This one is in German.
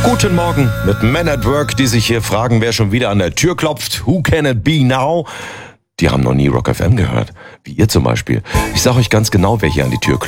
Guten Morgen mit Men at Work, die sich hier fragen, wer schon wieder an der Tür klopft. Who can it be now? Die haben noch nie Rock FM gehört. Wie ihr zum Beispiel. Ich sag euch ganz genau, wer hier an die Tür klopft.